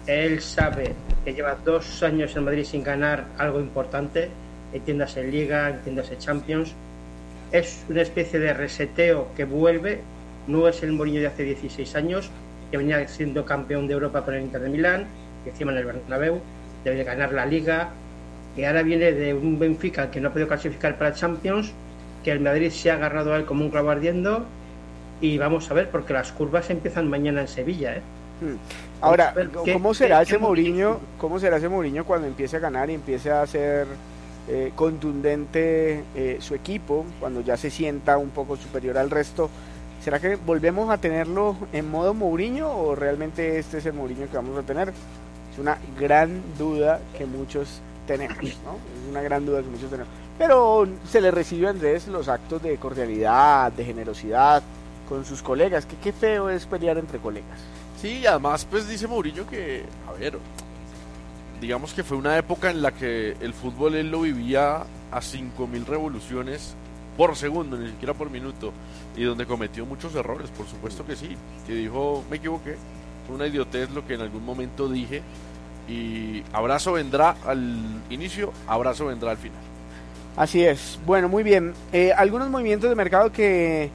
él sabe que lleva 2 años en Madrid sin ganar algo importante, entiéndase Liga, entiéndase Champions. Es una especie de reseteo que vuelve, no es el Mourinho de hace 16 años, que venía siendo campeón de Europa con el Inter de Milán, que encima en el Bernabéu, debe ganar la Liga, que ahora viene de un Benfica que no ha podido clasificar para Champions, que el Madrid se ha agarrado a él como un clavo ardiendo, y vamos a ver, porque las curvas empiezan mañana en Sevilla, ¿eh? Ahora, ¿cómo será ese Mourinho cuando empiece a ganar y empiece a ser contundente su equipo, cuando ya se sienta un poco superior al resto? ¿Será que volvemos a tenerlo en modo Mourinho o realmente este es el Mourinho que vamos a tener? Es una gran duda que muchos tenemos, ¿no? Es una gran duda que muchos tenemos. Pero se le recibe a Andrés los actos de cordialidad, de generosidad con sus colegas, que qué feo es pelear entre colegas. Sí, además pues dice Mourinho que, a ver, digamos que fue una época en la que el fútbol él lo vivía a 5.000 revoluciones por segundo, ni siquiera por minuto, y donde cometió muchos errores, por supuesto que sí, que dijo, me equivoqué, fue una idiotez lo que en algún momento dije, y abrazo vendrá al inicio, abrazo vendrá al final. Así es. Bueno, muy bien. Algunos movimientos de mercado que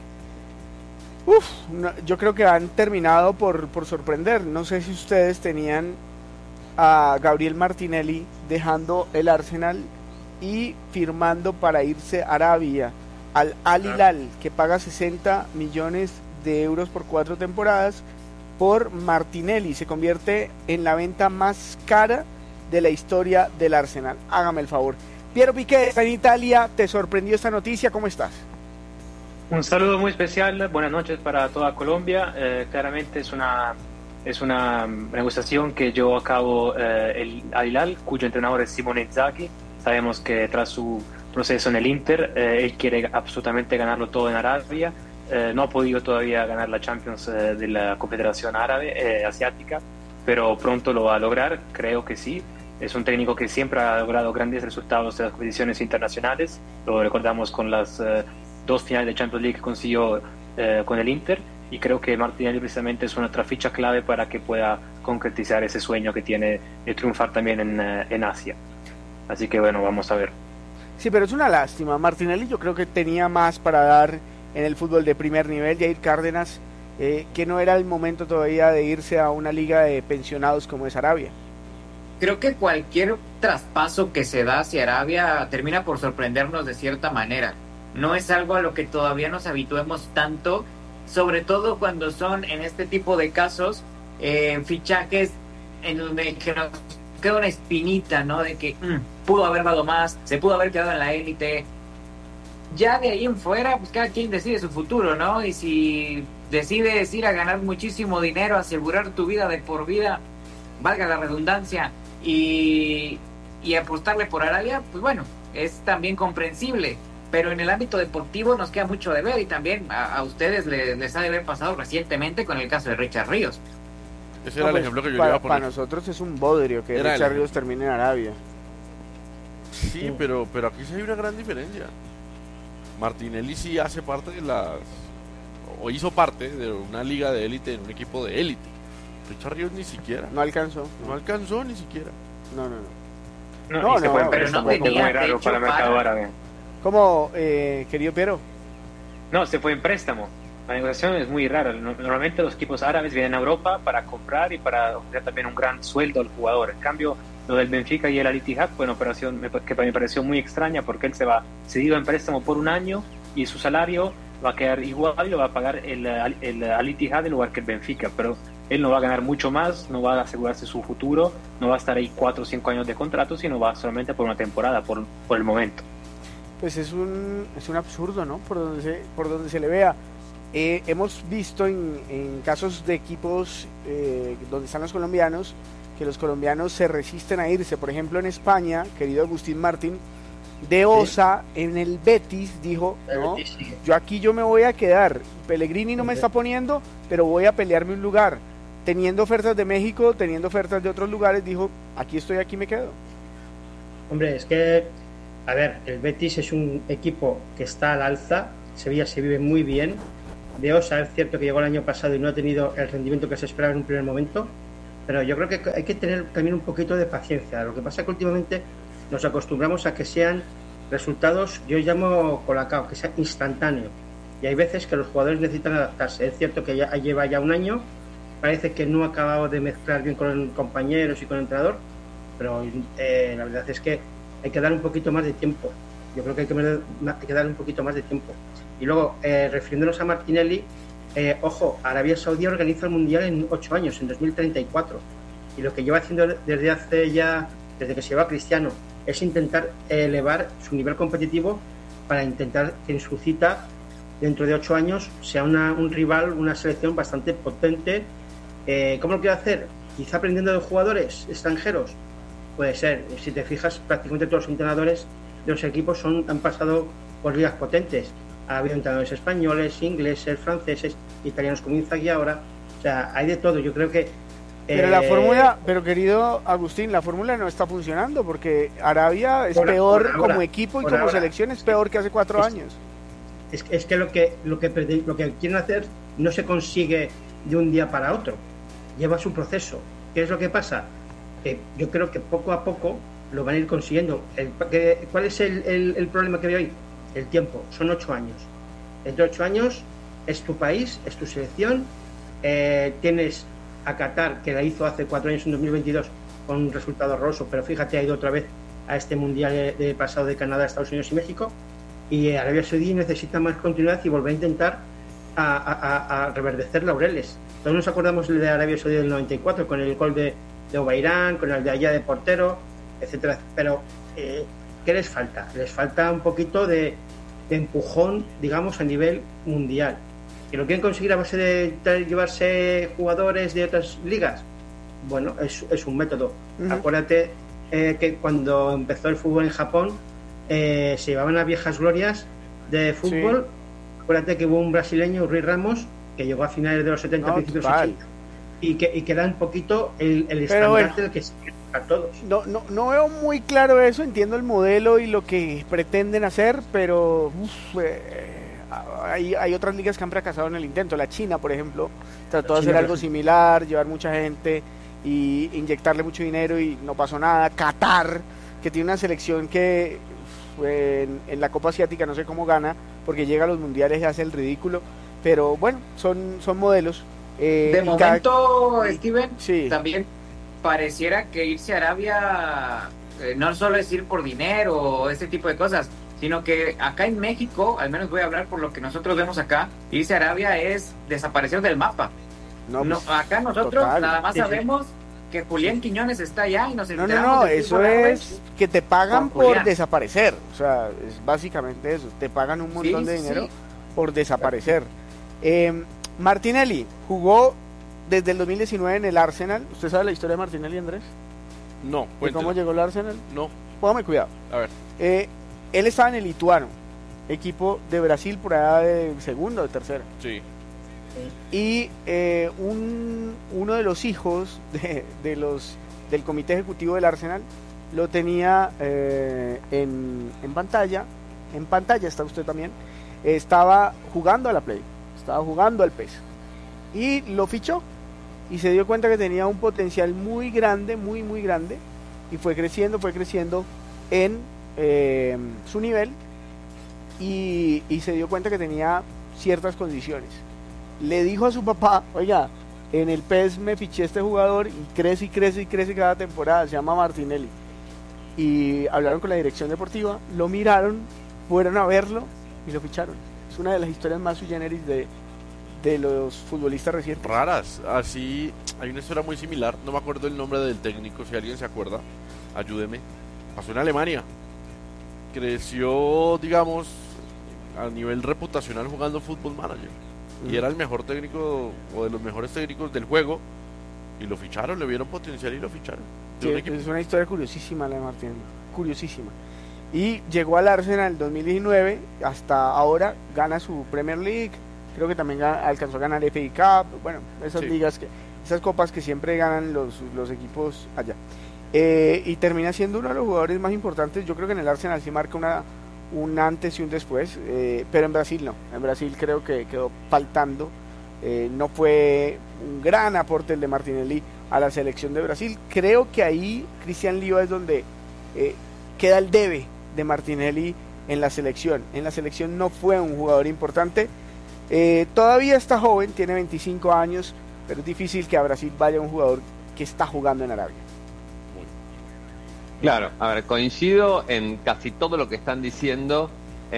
yo creo que han terminado por sorprender. No sé si ustedes tenían a Gabriel Martinelli dejando el Arsenal y firmando para irse a Arabia al Al Hilal, que paga 60 millones de euros por 4 temporadas por Martinelli. Se convierte en la venta más cara de la historia del Arsenal. Hágame el favor. Piero Piqué está en Italia. ¿Te sorprendió esta noticia? ¿Cómo estás? Un saludo muy especial, buenas noches para toda Colombia. Claramente es una negociación que llevó a cabo el Al Hilal, cuyo entrenador es Simone Inzaghi. Sabemos que tras su proceso en el Inter, él quiere absolutamente ganarlo todo en Arabia. No ha podido todavía ganar la Champions de la Confederación Árabe Asiática, pero pronto lo va a lograr, creo que sí. Es un técnico que siempre ha logrado grandes resultados en las competiciones internacionales. Lo recordamos con las 2 finales de Champions League que consiguió con el Inter, y creo que Martinelli precisamente es una otra ficha clave para que pueda concretizar ese sueño que tiene de triunfar también en Asia. Así que bueno, vamos a ver. Sí, pero es una lástima. Martinelli yo creo que tenía más para dar en el fútbol de primer nivel. Jair Cárdenas, que no era el momento todavía de irse a una liga de pensionados como es Arabia. Creo que cualquier traspaso que se da hacia Arabia termina por sorprendernos de cierta manera. No es algo a lo que todavía nos habituemos tanto, sobre todo cuando son en este tipo de casos fichajes en donde que nos queda una espinita, ¿no? De que pudo haber dado más, se pudo haber quedado en la élite. Ya de ahí en fuera, pues cada quien decide su futuro, ¿no? Y si decides ir a ganar muchísimo dinero, asegurar tu vida de por vida, valga la redundancia, y apostarle por Arabia, pues bueno, es también comprensible. Pero en el ámbito deportivo nos queda mucho de ver, y también a ustedes les ha de haber pasado recientemente con el caso de Richard Ríos. Ese era el ejemplo que yo iba a poner. Para nosotros es un bodrio que Richard Ríos termine en Arabia. Sí, pero aquí sí hay una gran diferencia. Martinelli sí hace parte o hizo parte de una liga de élite, en un equipo de élite. Richard Ríos ni siquiera. No alcanzó ni siquiera. No, pero no tenía muy raro para el mercado árabe. ¿Cómo, querido Piero? No, se fue en préstamo. La negociación es muy rara. Normalmente los equipos árabes vienen a Europa para comprar y para ofrecer también un gran sueldo al jugador. En cambio, lo del Benfica y el Al Ittihad fue una operación que me pareció muy extraña, porque él se va cedido en préstamo por 1 año y su salario va a quedar igual y lo va a pagar el Al Ittihad en lugar que el Benfica. Pero él no va a ganar mucho más, no va a asegurarse su futuro, no va a estar ahí 4 o 5 años de contrato, sino va solamente por una temporada, por el momento. Pues es un absurdo, ¿no? Por donde se le vea. Hemos visto en casos de equipos donde están los colombianos, que los colombianos se resisten a irse. Por ejemplo, en España, querido Agustín Martín, de Osa, en el Betis, dijo, no, yo me voy a quedar. Pellegrini no me está poniendo, pero voy a pelearme un lugar. Teniendo ofertas de México, teniendo ofertas de otros lugares, dijo, aquí estoy, aquí me quedo. Hombre, es que, a ver, el Betis es un equipo que está al alza, Sevilla se vive muy bien. De Osa es cierto que llegó el año pasado y no ha tenido el rendimiento que se esperaba en un primer momento, pero yo creo que hay que tener también un poquito de paciencia. Lo que pasa es que últimamente nos acostumbramos a que sean resultados, yo llamo colacao, que sea instantáneo, y hay veces que los jugadores necesitan adaptarse. Es cierto que ya lleva ya un año, parece que no ha acabado de mezclar bien con compañeros y con el entrenador, pero la verdad es que hay que dar un poquito más de tiempo. Yo creo que hay que dar un poquito más de tiempo. Y luego, refiriéndonos a Martinelli, ojo, Arabia Saudí organiza el Mundial en 8 años, en 2034, y lo que lleva haciendo desde que se va Cristiano, es intentar elevar su nivel competitivo para intentar que en su cita dentro de 8 años sea un rival, una selección bastante potente. ¿Cómo lo quiere hacer? Quizá aprendiendo de jugadores extranjeros. Puede ser. Si te fijas, prácticamente todos los entrenadores de los equipos han pasado por ligas potentes. Ha habido entrenadores españoles, ingleses, franceses, italianos como Inzaghi ahora. O sea, hay de todo. Yo creo que pero la fórmula, pero querido Agustín, la fórmula no está funcionando porque Arabia es peor como equipo y como selección es peor que hace 4 años. Es que lo que quieren hacer no se consigue de un día para otro, lleva su proceso. ¿Qué es lo que pasa? Que yo creo que poco a poco lo van a ir consiguiendo. ¿Cuál es el problema que veo hoy? El tiempo, son 8 años. Dentro de 8 años es tu país, es tu selección, tienes a Qatar, que la hizo hace 4 años en 2022 con un resultado horroroso, pero fíjate, ha ido otra vez a este mundial de pasado de Canadá, Estados Unidos y México, y Arabia Saudí necesita más continuidad y volver a intentar a reverdecer laureles. Todos nos acordamos de Arabia Saudí del 94 con el gol de Obairán, con el de allá de portero, etcétera, pero ¿qué les falta? Les falta un poquito de empujón, digamos, a nivel mundial. ¿Que lo quieren conseguir a base de llevarse jugadores de otras ligas? Bueno, es un método. Acuérdate que cuando empezó el fútbol en Japón se llevaban a viejas glorias de fútbol. Sí. Acuérdate que hubo un brasileño, Rui Ramos, que llegó a finales de los 70, principios de los 80, y que da un poquito el estandarte del que se a todos. No veo muy claro eso, entiendo el modelo y lo que pretenden hacer, pero hay otras ligas que han fracasado en el intento. La China, por ejemplo, trató de hacer algo similar, llevar mucha gente y inyectarle mucho dinero y no pasó nada. Qatar, que tiene una selección que en la Copa Asiática no sé cómo gana, porque llega a los mundiales y hace el ridículo, pero bueno, son modelos. De momento, Steven, sí. También pareciera que irse a Arabia no solo es ir por dinero o ese tipo de cosas, sino que acá en México, al menos voy a hablar por lo que nosotros vemos acá, irse a Arabia es desaparecer del mapa. Acá nosotros nada más sabemos que Julián Quiñones está allá y nos enteramos. No, eso es que te pagan por desaparecer, o sea, es básicamente eso, te pagan un montón de dinero por desaparecer. Martinelli jugó desde el 2019 en el Arsenal. ¿Usted sabe la historia de Martinelli, Andrés? No, cuéntelo. ¿Cómo llegó al Arsenal? No. Póngame cuidado. A ver. Él estaba en el Ituano, equipo de Brasil por allá de segunda o de tercera. Sí. Y uno de los hijos del comité ejecutivo del Arsenal lo tenía en pantalla. En pantalla está usted también. Estaba jugando a la Play, estaba jugando al PES. Y lo fichó y se dio cuenta que tenía un potencial muy grande, muy grande, y fue creciendo en su nivel y se dio cuenta que tenía ciertas condiciones. Le dijo a su papá: oiga, en el PES me fiché este jugador y crece cada temporada, se llama Martinelli. Y hablaron con la dirección deportiva, lo miraron, fueron a verlo y lo ficharon. Es una de las historias más sui generis de los futbolistas recientes. Raras, así hay una historia muy similar, no me acuerdo el nombre del técnico, si alguien se acuerda, ayúdeme. Pasó en Alemania, creció, digamos, a nivel reputacional jugando Football Manager, y era el mejor técnico o de los mejores técnicos del juego, y lo ficharon, le vieron potencial y lo ficharon. Sí, es una historia curiosísima la de Martinelli, curiosísima. Y llegó al Arsenal en 2019, hasta ahora gana su Premier League, creo que también alcanzó a ganar FA Cup, bueno, esas ligas, esas copas que siempre ganan los equipos allá. Y termina siendo uno de los jugadores más importantes. Yo creo que en el Arsenal sí marca un antes y un después, pero en Brasil no. En Brasil creo que quedó faltando. No fue un gran aporte el de Martinelli a la selección de Brasil. Creo que ahí Cristian Liva es donde queda el debe de Martinelli en la selección. En la selección no fue un jugador importante. Todavía está joven, tiene 25 años, pero es difícil que a Brasil vaya un jugador que está jugando en Arabia. Claro, a ver, coincido en casi todo lo que están diciendo.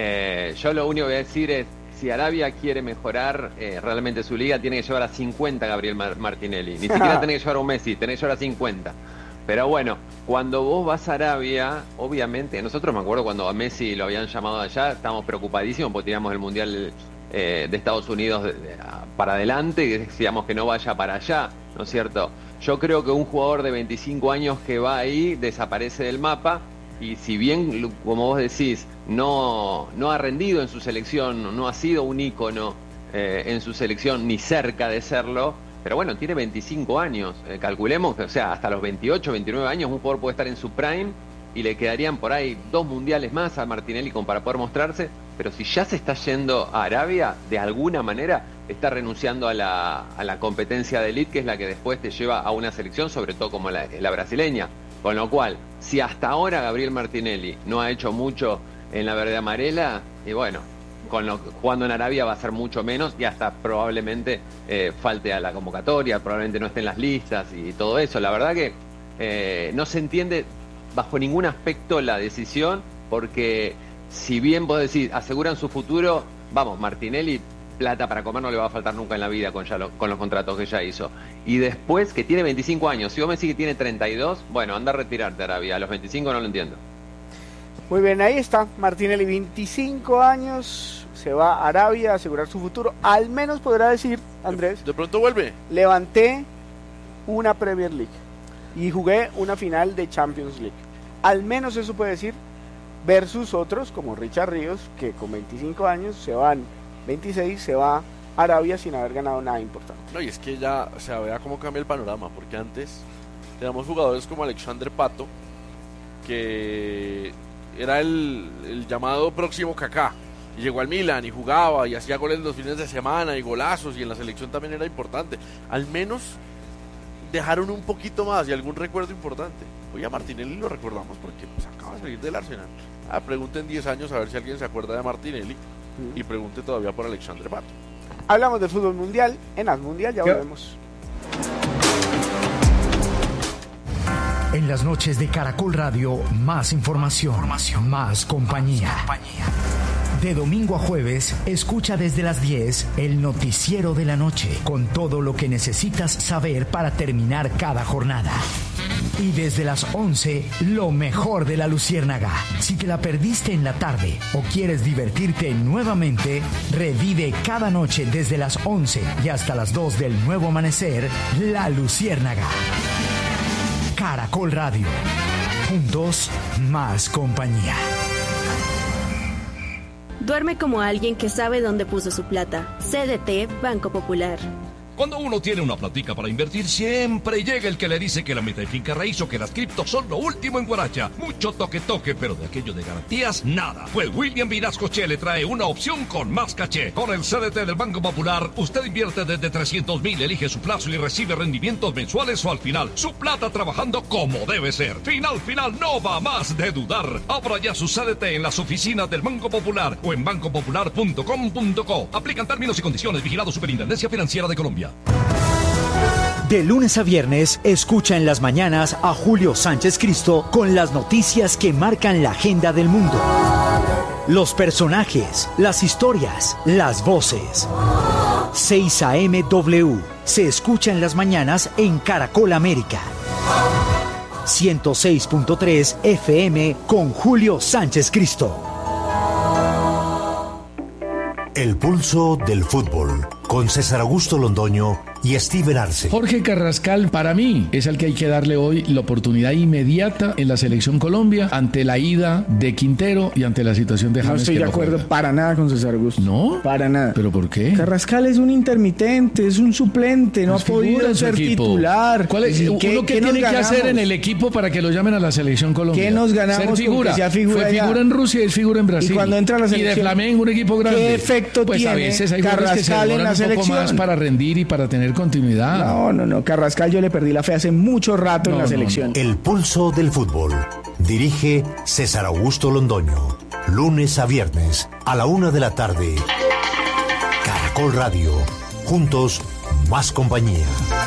Yo lo único que voy a decir es, si Arabia quiere mejorar realmente su liga, tiene que llevar a 50 a Gabriel Martinelli. Ni siquiera tiene que llevar a un Messi, tiene que llevar a 50. Pero bueno, cuando vos vas a Arabia, obviamente, nosotros me acuerdo cuando a Messi lo habían llamado allá, estábamos preocupadísimos porque tiramos el Mundial de Estados Unidos para adelante y decíamos que no vaya para allá, ¿no es cierto? Yo creo que un jugador de 25 años que va ahí desaparece del mapa. Y si bien, como vos decís, no ha rendido en su selección, no ha sido un ícono en su selección, ni cerca de serlo, pero bueno, tiene 25 años. Calculemos que, o sea, hasta los 28, 29 años un jugador puede estar en su prime y le quedarían por ahí 2 mundiales más a Martinelli como para poder mostrarse, pero si ya se está yendo a Arabia, de alguna manera está renunciando a la competencia de elite, que es la que después te lleva a una selección, sobre todo como la brasileña. Con lo cual, si hasta ahora Gabriel Martinelli no ha hecho mucho en la verde amarela, y bueno, jugando en Arabia va a ser mucho menos y hasta probablemente falte a la convocatoria, probablemente no esté en las listas y todo eso. La verdad que no se entiende bajo ningún aspecto la decisión, porque si bien vos decís, aseguran su futuro, vamos, Martinelli plata para comer no le va a faltar nunca en la vida con los contratos que ya hizo. Y después, que tiene 25 años, si vos me decís que tiene 32, bueno, anda a retirarte a Arabia. A los 25 no lo entiendo. Muy bien, ahí está Martinelli, 25 años, se va a Arabia a asegurar su futuro. Al menos podrá decir, Andrés, de pronto vuelve. Levanté una Premier League y jugué una final de Champions League. Al menos eso puede decir, versus otros como Richard Ríos, que con 25 años se van 26, se va a Arabia sin haber ganado nada importante. No, y es que ya, o sea, vea cómo cambia el panorama, porque antes teníamos jugadores como Alexandre Pato, que era el llamado próximo Kaká, y llegó al Milan y jugaba y hacía goles los fines de semana y golazos, y en la selección también era importante. Al menos dejaron un poquito más y algún recuerdo importante. Hoy a Martinelli lo recordamos porque pues, acaba de salir del Arsenal. Pregunten 10 años a ver si alguien se acuerda de Martinelli. Y pregunte todavía por Alexandre Pato. Hablamos del fútbol mundial en As Mundial, ya volvemos. En las noches de Caracol Radio, más información, más compañía. De domingo a jueves, escucha desde las 10 el noticiero de la noche, con todo lo que necesitas saber para terminar cada jornada. Y desde las 11, lo mejor de la Luciérnaga. Si te la perdiste en la tarde o quieres divertirte nuevamente, revive cada noche desde las 11 y hasta las 2 del nuevo amanecer, La Luciérnaga. Caracol Radio. Juntos, más compañía. Duerme como alguien que sabe dónde puso su plata. CDT Banco Popular. Cuando uno tiene una platica para invertir, siempre llega el que le dice que la meta de finca raíz o que las criptos son lo último en Guaracha. Mucho toque, pero de aquello de garantías, nada. Pues William Vinasco Che le trae una opción con más caché. Con el CDT del Banco Popular, usted invierte desde 300,000, elige su plazo y recibe rendimientos mensuales o al final. Su plata trabajando como debe ser. Final, no va más de dudar. Abra ya su CDT en las oficinas del Banco Popular o en bancopopular.com.co. Aplican términos y condiciones. Vigilado Superintendencia Financiera de Colombia. De lunes a viernes, escucha en las mañanas a Julio Sánchez Cristo con las noticias que marcan la agenda del mundo. Los personajes, las historias, las voces. 6 AM W se escucha en las mañanas en Caracol América. 106.3 FM con Julio Sánchez Cristo. El pulso del fútbol, con César Augusto Londoño y Steven Arce. Jorge Carrascal, para mí, es al que hay que darle hoy la oportunidad inmediata en la Selección Colombia ante la ida de Quintero y ante la situación de James. No estoy de acuerdo para nada con César Augusto. ¿No? Para nada. ¿Pero por qué? Carrascal es un intermitente, es un suplente, no ha podido ser titular. ¿Cuál es? ¿Qué tiene que hacer en el equipo para que lo llamen a la Selección Colombia? ¿Qué nos ganamos? Ser figura. Fue figura en Rusia y es figura en Brasil. Y cuando entra a la selección. Y de Flamengo, un equipo grande. ¿Qué efecto pues tiene a veces hay Carrascal que se en la un selección? poco más para rendir y para tener tener continuidad. No, Carrascal yo le perdí la fe hace mucho rato en la selección. El pulso del fútbol. Dirige César Augusto Londoño. Lunes a viernes a la 1 de la tarde. Caracol Radio. Juntos, más compañía.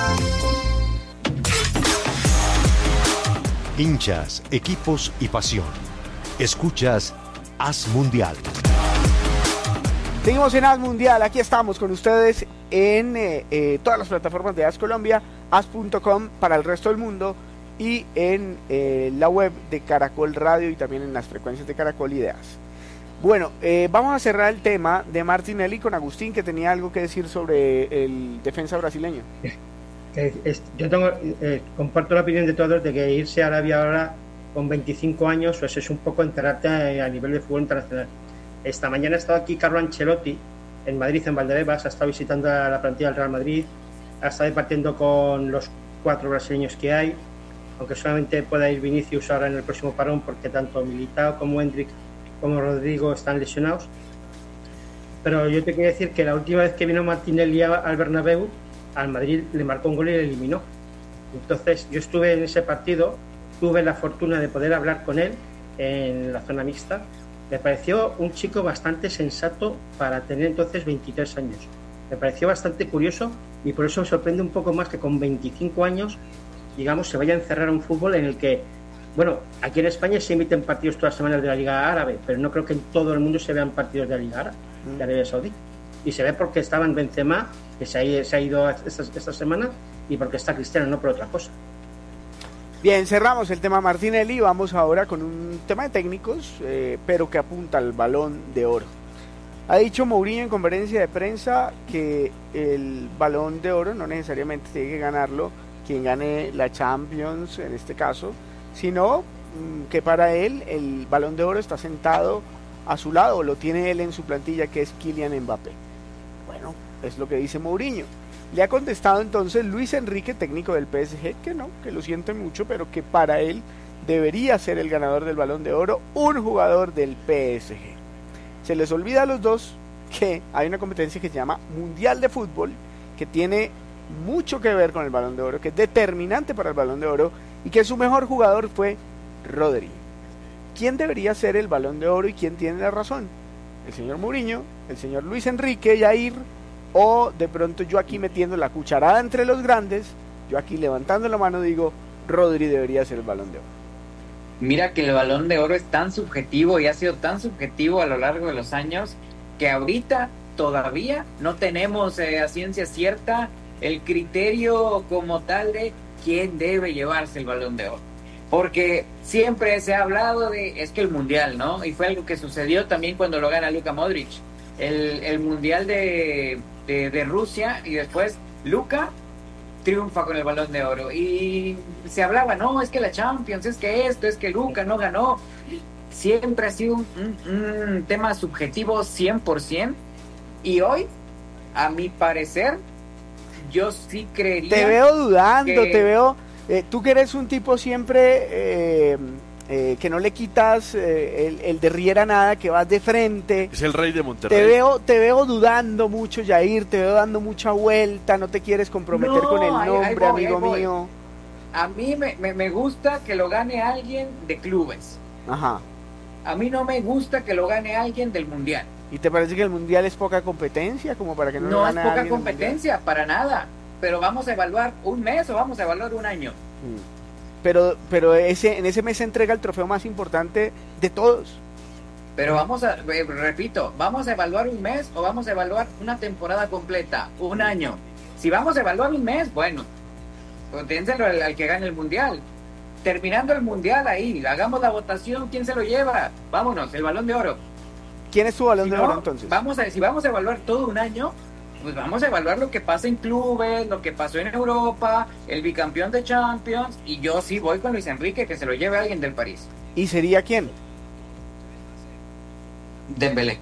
Hinchas, equipos y pasión. Escuchas Haz Mundial. Seguimos en Haz Mundial, aquí estamos con ustedes en todas las plataformas de Haz Colombia, haz.com para el resto del mundo y en la web de Caracol Radio y también en las frecuencias de Caracol y de Haz. Bueno, vamos a cerrar el tema de Martinelli con Agustín, que tenía algo que decir sobre el defensa brasileño. Yo comparto la opinión de todos de que irse a Arabia ahora con 25 años pues es un poco enterrarte a nivel de fútbol internacional. Esta mañana ha estado aquí Carlo Ancelotti en Madrid, en Valdebebas, ha estado visitando a la plantilla del Real Madrid, ha estado departiendo con los 4 brasileños que hay, aunque solamente pueda ir Vinicius ahora en el próximo parón porque tanto Militao como Endrick como Rodrigo están lesionados. Pero yo te quiero decir que la última vez que vino Martinelli al Bernabéu, al Madrid le marcó un gol y le eliminó. Entonces yo estuve en ese partido, tuve la fortuna de poder hablar con él en la zona mixta. Me pareció un chico bastante sensato para tener entonces 23 años. Me pareció bastante curioso y por eso me sorprende un poco más que con 25 años, digamos, se vaya a encerrar a un fútbol en el que, bueno, aquí en España se emiten partidos todas las semanas de la Liga Árabe, pero no creo que en todo el mundo se vean partidos de la Liga Árabe, de Arabia Saudí. Y se ve porque estaba en Benzema, que se ha ido esta semana, y porque está Cristiano, no por otra cosa. Bien, cerramos el tema Martinelli, vamos ahora con un tema de técnicos, pero que apunta al Balón de Oro. Ha dicho Mourinho en conferencia de prensa que el Balón de Oro no necesariamente tiene que ganarlo quien gane la Champions en este caso, sino que para él el Balón de Oro está sentado a su lado, lo tiene él en su plantilla, que es Kylian Mbappé. Bueno, es lo que dice Mourinho. Le ha contestado entonces Luis Enrique, técnico del PSG, que no, que lo siente mucho, pero que para él debería ser el ganador del Balón de Oro un jugador del PSG. Se les olvida a los dos que hay una competencia que se llama Mundial de Fútbol, que tiene mucho que ver con el Balón de Oro, que es determinante para el Balón de Oro, y que su mejor jugador fue Rodri. ¿Quién debería ser el Balón de Oro y quién tiene la razón? ¿El señor Mourinho, el señor Luis Enrique, Jair, o de pronto yo aquí metiendo la cucharada entre los grandes, yo aquí levantando la mano digo, Rodri debería ser el Balón de Oro? Mira que el Balón de Oro es tan subjetivo y ha sido tan subjetivo a lo largo de los años que ahorita todavía no tenemos a ciencia cierta el criterio como tal de quién debe llevarse el Balón de Oro. Porque siempre se ha hablado de, es que el Mundial, ¿no? Y fue algo que sucedió también cuando lo gana Luka Modric. El Mundial de Rusia, y después Luka triunfa con el Balón de Oro. Y se hablaba, no, es que la Champions, es que esto, es que Luka no ganó. Siempre ha sido un tema subjetivo 100%. Y hoy, a mi parecer, yo sí creería... Te veo dudando, te veo... tú que eres un tipo siempre que no le quitas el de riera nada, que vas de frente. Es el rey de Monterrey. Te veo dudando mucho, Jair, te veo dando mucha vuelta, no te quieres comprometer con el nombre, amigo mío. A mí me gusta que lo gane alguien de clubes. Ajá. A mí no me gusta que lo gane alguien del Mundial. ¿Y te parece que el Mundial es poca competencia? Como para que no es poca competencia, para nada. Pero vamos a evaluar un mes o vamos a evaluar un año. Pero en ese mes se entrega el trofeo más importante de todos. Pero repito, ¿vamos a evaluar un mes o vamos a evaluar una temporada completa? Un año. Si vamos a evaluar un mes, bueno, pues dénselo al que gane el Mundial. Terminando el Mundial ahí, hagamos la votación, ¿quién se lo lleva? Vámonos, el Balón de Oro. ¿Quién es tu Balón de Oro entonces? Si vamos a evaluar todo un año, pues vamos a evaluar lo que pasa en clubes, lo que pasó en Europa, el bicampeón de Champions, y yo sí voy con Luis Enrique, que se lo lleve a alguien del París. ¿Y sería quién? Dembélé.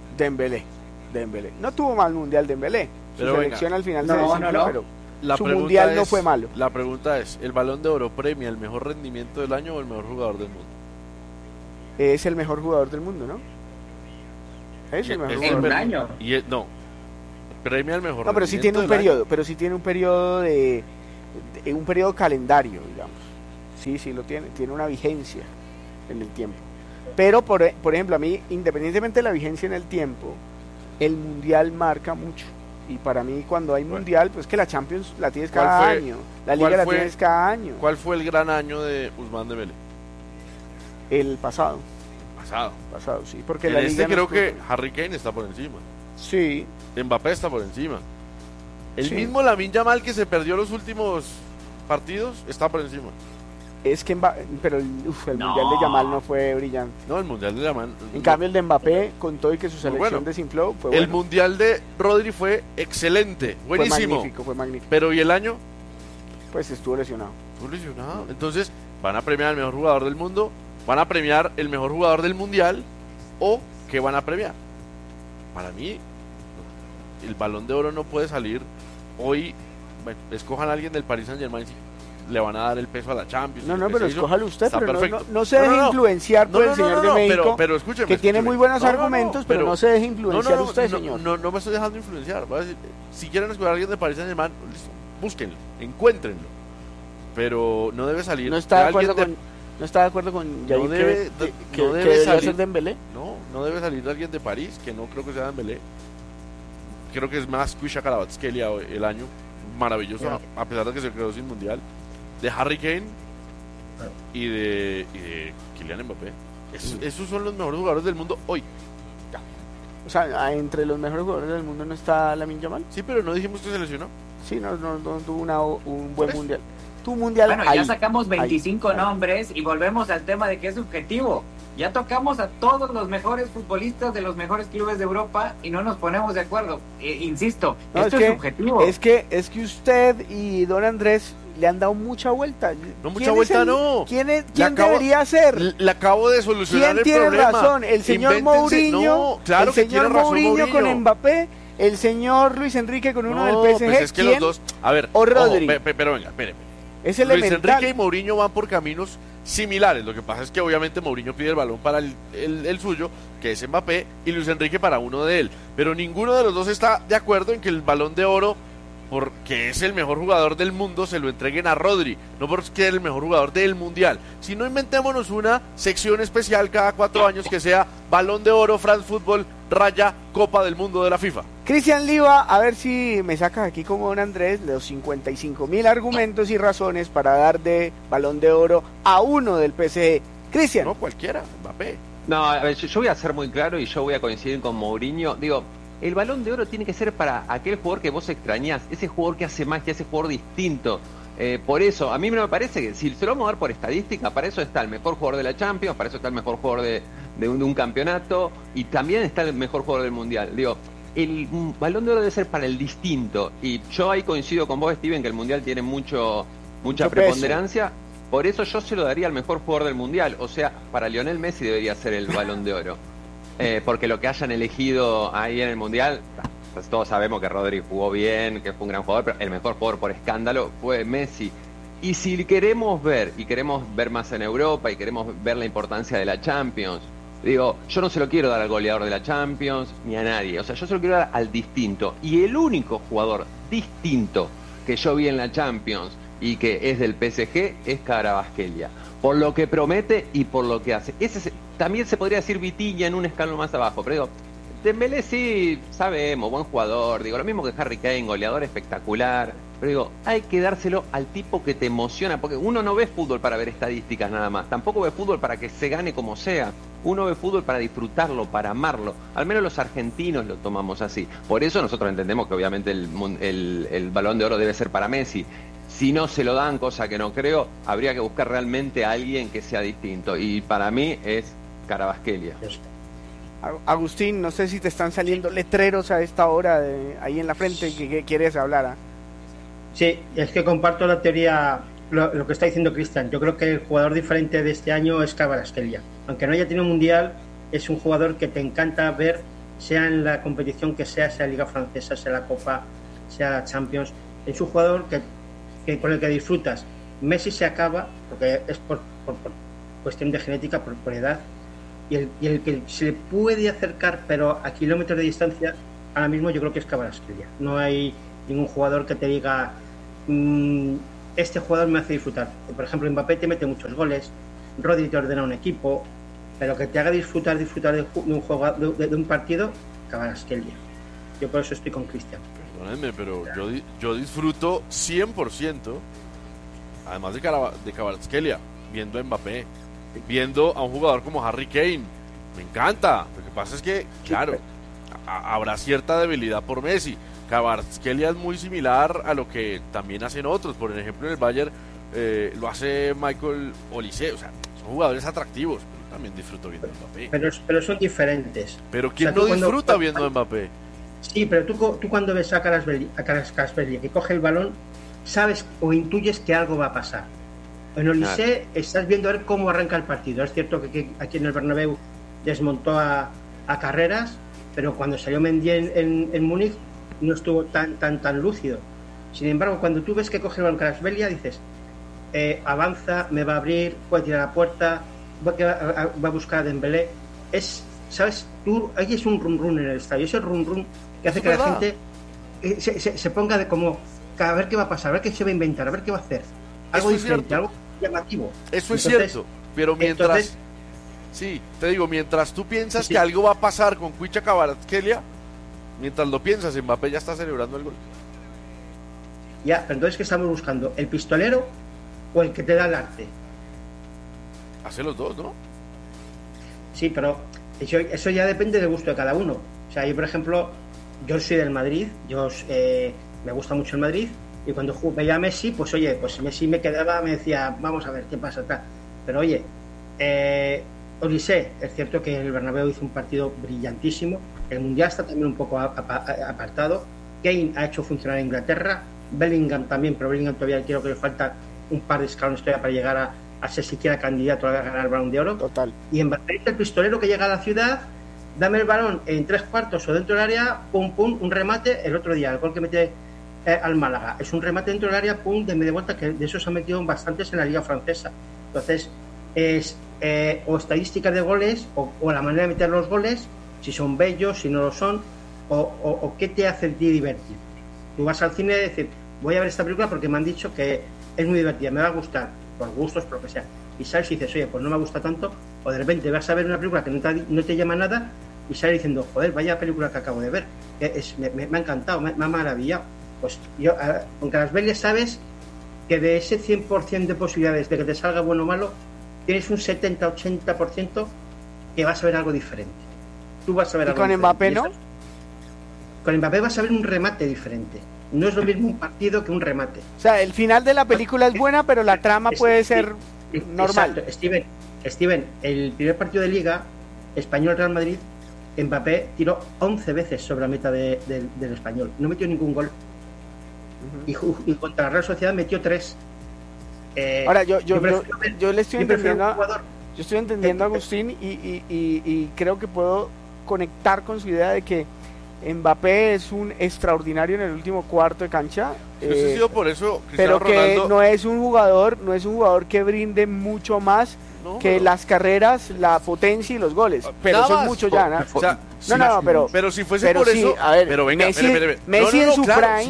No tuvo mal Mundial Dembélé. Su selección al final se desinfló, pero su Mundial no fue malo. La pregunta es, ¿el Balón de Oro premia el mejor rendimiento del año o el mejor jugador del mundo? Es el mejor jugador del mundo, ¿no? Es el mejor jugador del año. No. premia el mejor. No, pero sí tiene un periodo, pero sí tiene un periodo de un periodo calendario, digamos. Sí lo tiene una vigencia en el tiempo. Pero por ejemplo, a mí, independientemente de la vigencia en el tiempo, el mundial marca mucho. Y para mí, cuando hay mundial, pues que la Champions la tienes cada año, la Liga la tienes cada año. ¿Cuál fue el gran año de Ousmane Dembélé? El pasado, sí, porque en la Liga creo que Harry Kane está por encima. Sí. Mbappé está por encima. El mismo Lamine Yamal, que se perdió los últimos partidos, está por encima. Es que pero el mundial de Yamal no fue brillante. No, el mundial de Yamal. En cambio el de Mbappé, con todo y que su selección desinfló, fue bueno. El mundial de Rodri fue excelente, buenísimo. Fue magnífico. Pero ¿y el año? Pues estuvo lesionado. Entonces, ¿van a premiar al mejor jugador del mundo? ¿Van a premiar el mejor jugador del mundial? ¿O qué van a premiar? Para mí, el Balón de Oro no puede salir hoy. Bueno, escojan a alguien del Paris Saint-Germain, le van a dar el peso a la Champions. No, pero escójalo usted, pero no se deje influenciar por el señor de México, pero escúcheme, que tiene muy buenos argumentos, pero no se deje influenciar usted, señor. No me estoy dejando influenciar. Voy a decir, si quieren escoger a alguien de Paris Saint-Germain, búsquenlo, encuéntrenlo. Pero no debe salir. ¿No está de acuerdo con Jair que debe ser Dembélé? No debe salir de alguien de París, que no creo que sea Dembélé. Creo que es más Kwisha Karabatskelia el año. Maravilloso, a pesar de que se quedó sin mundial. De Harry Kane y de Kylian Mbappé. Esos son los mejores jugadores del mundo hoy. O sea, entre los mejores jugadores del mundo no está Lamine Yamal. Sí, pero no dijimos que se lesionó. Sí, no tuvo un buen mundial. Mundial bueno, ya sacamos 25 nombres y volvemos al tema de que es subjetivo. Ya tocamos a todos los mejores futbolistas de los mejores clubes de Europa y no nos ponemos de acuerdo. Insisto, esto es subjetivo. Es que usted y don Andrés le han dado mucha vuelta. No, mucha vuelta no. ¿Quién debería ser? Le acabo de solucionar el problema. ¿Quién tiene razón? ¿El señor Mourinho? No, claro, ¿el señor Mourinho con Mbappé? ¿El señor Luis Enrique con uno del PSG? Pues es que los dos... A ver, ¿o Rodri? Pero venga, espéreme. Es Luis Enrique y Mourinho van por caminos similares. Lo que pasa es que obviamente Mourinho pide el balón para el suyo, que es Mbappé, y Luis Enrique para uno de él. Pero ninguno de los dos está de acuerdo en que el Balón de Oro, porque es el mejor jugador del mundo, se lo entreguen a Rodri, no porque es el mejor jugador del Mundial. Si no, inventémonos una sección especial cada 4 años que sea Balón de Oro, France Football, raya, Copa del Mundo de la FIFA. Cristian Liva, a ver si me sacas aquí como don Andrés los 55,000 argumentos y razones para dar de Balón de Oro a uno del PSG. Cristian. No, cualquiera, Mbappé. No, a ver, yo voy a ser muy claro y yo voy a coincidir con Mourinho. Digo, el Balón de Oro tiene que ser para aquel jugador que vos extrañás, ese jugador que hace magia, ese jugador distinto. Por eso, a mí me parece que si se lo vamos a dar por estadística, para eso está el mejor jugador de la Champions, para eso está el mejor jugador de un campeonato y también está el mejor jugador del Mundial. Digo, el Balón de Oro debe ser para el distinto y yo ahí coincido con vos, Steven, que el Mundial tiene mucha preponderancia. Por eso yo se lo daría al mejor jugador del Mundial. O sea, para Lionel Messi debería ser el Balón de Oro. Porque lo que hayan elegido ahí en el Mundial, pues todos sabemos que Rodri jugó bien, que fue un gran jugador, pero el mejor jugador por escándalo fue Messi. Y si queremos ver más en Europa y queremos ver la importancia de la Champions, digo, yo no se lo quiero dar al goleador de la Champions ni a nadie. O sea, yo se lo quiero dar al distinto. Y el único jugador distinto que yo vi en la Champions y que es del PSG es Kvaratskhelia, por lo que promete y por lo que hace. También se podría decir Vitinha en un escalón más abajo, pero digo, Dembélé sí, sabemos, buen jugador, digo, lo mismo que Harry Kane, goleador espectacular, pero digo, hay que dárselo al tipo que te emociona, porque uno no ve fútbol para ver estadísticas nada más, tampoco ve fútbol para que se gane como sea, uno ve fútbol para disfrutarlo, para amarlo, al menos los argentinos lo tomamos así, por eso nosotros entendemos que obviamente el Balón de Oro debe ser para Messi. Si no se lo dan, cosa que no creo, habría que buscar realmente a alguien que sea distinto. Y para mí es Kvaratskhelia. Agustín, no sé si te están saliendo letreros a esta hora ahí en la frente que quieres hablar. Sí, es que comparto la teoría, lo que está diciendo Cristian. Yo creo que el jugador diferente de este año es Kvaratskhelia. Aunque no haya tenido un mundial, es un jugador que te encanta ver, sea en la competición que sea Liga Francesa, sea la Copa, sea la Champions. Es un jugador con el que disfrutas. Messi se acaba, porque es por cuestión de genética, por edad, y el que se le puede acercar, pero a kilómetros de distancia, ahora mismo yo creo que es Kvaratskhelia. No hay ningún jugador que te diga este jugador me hace disfrutar. Por ejemplo, Mbappé te mete muchos goles, Rodri te ordena un equipo, pero que te haga disfrutar de un juego, de un partido, Kvaratskhelia. Yo por eso estoy con Cristian. Perdónenme, pero yo disfruto 100%, además de Kvaratskhelia, viendo a Mbappé, viendo a un jugador como Harry Kane. Me encanta. Lo que pasa es que, claro, habrá cierta debilidad por Messi. Kvaratskhelia es muy similar a lo que también hacen otros. Por ejemplo, en el Bayern lo hace Michael Olise. O sea, son jugadores atractivos. Pero yo también disfruto viendo a Mbappé. Pero son diferentes. Pero ¿quién no disfruta viendo a Mbappé? Sí, pero tú cuando ves a Kvaratskhelia que coge el balón, sabes o intuyes que algo va a pasar. En Olise estás viendo a ver cómo arranca el partido. Es cierto que aquí en el Bernabéu desmontó a Carreras, pero cuando salió Mendy en Múnich no estuvo tan lúcido. Sin embargo, cuando tú ves que coge el balón Kvaratskhelia, dices avanza, me va a abrir, puede tirar a la puerta, va a buscar a Dembélé. ¿Sabes? Ahí es un run en el estadio, ese run que hace que la gente se ponga de como a ver qué va a pasar, a ver qué se va a inventar, a ver qué va a hacer. Algo diferente, algo llamativo. Eso es cierto, pero mientras sí, te digo, mientras tú piensas que algo va a pasar con Kwicha Kvaratskhelia, mientras lo piensas, Mbappé ya está celebrando el gol. Ya, pero entonces, ¿qué estamos buscando? ¿El pistolero o el que te da el arte? Hace los dos, ¿no? Sí, pero eso ya depende del gusto de cada uno. O sea, yo, por ejemplo, yo soy del Madrid, me gusta mucho el Madrid, y cuando veía a Messi, pues oye, pues Messi me decía, vamos a ver qué pasa acá. Pero oye, Olise, es cierto que el Bernabéu hizo un partido brillantísimo, el Mundial está también un poco apartado, Kane ha hecho funcionar a Inglaterra, Bellingham también, pero Bellingham todavía creo que le falta un par de escalones todavía para llegar a ser siquiera candidato a ganar el Balón de Oro. Total. Y Mbappé, el pistolero que llega a la ciudad, dame el balón en 3/4 o dentro del área, pum, un remate. El otro día, el gol que mete al Málaga, es un remate dentro del área, pum, de media vuelta, que de eso se han metido bastantes en la Liga Francesa. Entonces, es o estadísticas de goles, o la manera de meter los goles, si son bellos, si no lo son, o qué te hace ti divertir. Tú vas al cine y dices, voy a ver esta película porque me han dicho que es muy divertida, me va a gustar, por gustos, por lo que sea. Y sales y dices, oye, pues no me gusta tanto, o de repente vas a ver una película que no te llama nada, y sales diciendo, joder, vaya película que acabo de ver, me ha encantado, me ha maravillado. Pues yo, con Kvaratskhelia sabes que de ese 100% de posibilidades de que te salga bueno o malo, tienes un 70-80% que vas a ver algo diferente. Tú vas a ver algo diferente. ¿Y con Mbappé no? Con Mbappé vas a ver un remate diferente. No es lo mismo un partido que un remate. O sea, el final de la película es buena, pero la trama puede ser normal. Exacto. Steven, el primer partido de Liga, Español-Real Madrid, Mbappé tiró 11 veces sobre la meta del Español. No metió ningún gol. Y contra la Real Sociedad metió 3. Ahora, yo le estoy entendiendo yo estoy entendiendo a Agustín y creo que puedo conectar con su idea de que Mbappé es un extraordinario en el último cuarto de cancha, por eso pero que Ronaldo no es un jugador que brinde mucho más que las carreras, la potencia y los goles, pero eso es mucho ya, ¿no? O sea, pero si fuese pero por sí, eso, a ver, pero venga, Messi en su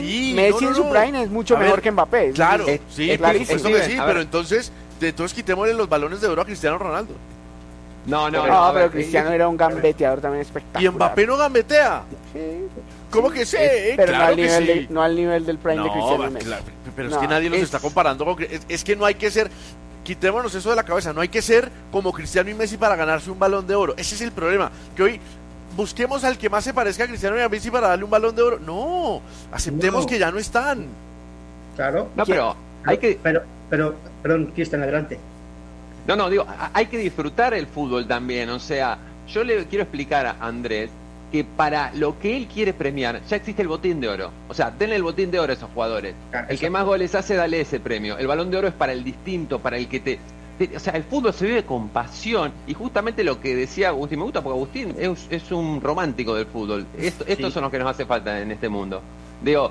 prime es mucho mejor que Mbappé. Claro, es clarísimo. Por supuesto que sí, pero entonces quitémosle los balones de oro a Cristiano Ronaldo. No, pero Cristiano era un gambeteador también espectacular. ¿Y Mbappé no gambetea? Sí. ¿Cómo que sí? Pero claro no al nivel del prime de Cristiano y Messi. Claro, pero es que nadie los está comparando con... Es que no hay que ser... Quitémonos eso de la cabeza. No hay que ser como Cristiano y Messi para ganarse un Balón de Oro. Ese es el problema. Que hoy busquemos al que más se parezca a Cristiano y a Messi para darle un Balón de Oro. No, aceptemos que ya no están. Claro. No, pero hay que... Perdón, Cristian, adelante. No, digo, hay que disfrutar el fútbol también. O sea, yo le quiero explicar a Andrés que para lo que él quiere premiar ya existe el botín de oro. O sea, denle el botín de oro a esos jugadores. El que más goles hace, dale ese premio. El Balón de Oro es para el distinto, para el que o sea, el fútbol se vive con pasión. Y justamente lo que decía Agustín, me gusta porque Agustín es un romántico del fútbol. Estos son los que nos hace falta en este mundo. Digo,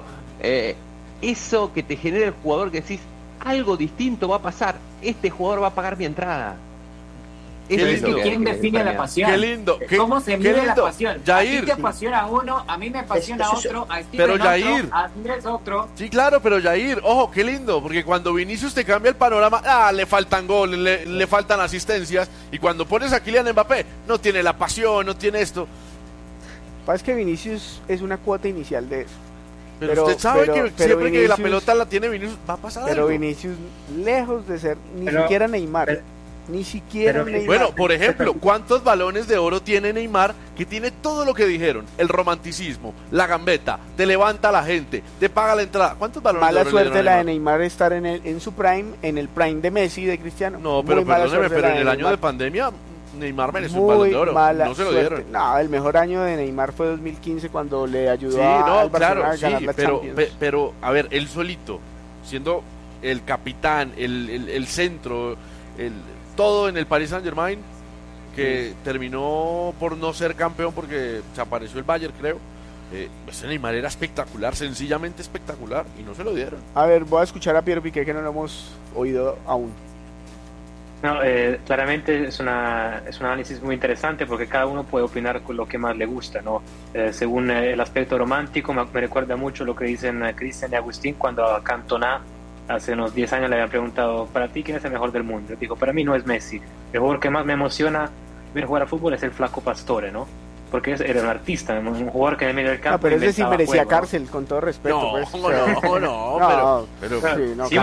eso que te genera el jugador, que decís, algo distinto va a pasar, este jugador va a pagar mi entrada. ¿Quién define la pasión? Qué lindo. ¿Cómo se mide la pasión? Jair. A ti te apasiona uno, a mí me apasiona otro, a Steven pero otro, Jair, a Andrés otro. Sí, claro, pero Jair, ojo, qué lindo, porque cuando Vinicius te cambia el panorama, le faltan goles, le faltan asistencias, y cuando pones a Kylian Mbappé, no tiene la pasión, no tiene esto. Pasa que Vinicius es una cuota inicial de eso. Pero usted sabe que siempre Vinicius, que la pelota la tiene Vinicius, va a pasar pero algo. Vinicius, lejos de ser siquiera Neymar. Ni siquiera Neymar. Bueno, por ejemplo, ¿cuántos balones de oro tiene Neymar? Que tiene todo lo que dijeron: el romanticismo, la gambeta, te levanta a la gente, te paga la entrada. ¿Cuántos balones mala de oro suerte le la de Neymar? Neymar estar en su prime, en el prime de Messi, de Cristiano. No, pero perdóneme, pero en el año de pandemia Neymar mereció un balón de oro. No se lo dieron. No, el mejor año de Neymar fue 2015 cuando le ayudó al Barcelona a ganar la Champions. Pero, a ver, él solito, siendo el capitán, el centro, todo en el Paris Saint-Germain, que terminó por no ser campeón porque se apareció el Bayern, creo. Ese Neymar era espectacular, sencillamente espectacular, y no se lo dieron. A ver, voy a escuchar a Piero Piqué, que no lo hemos oído aún. No, claramente es un análisis muy interesante porque cada uno puede opinar con lo que más le gusta, ¿no? Según el aspecto romántico, me recuerda mucho lo que dicen Cristian y Agustín cuando a Cantona hace unos 10 años le habían preguntado: ¿para ti quién es el mejor del mundo? Yo digo: para mí no es Messi. El jugador que más me emociona ver jugar a fútbol es el Flaco Pastore, ¿no? Porque era un artista, un jugador que en el medio del campo. Pero ese sí merecía juego, cárcel, ¿no? Con todo respeto. No, pues, pero sí,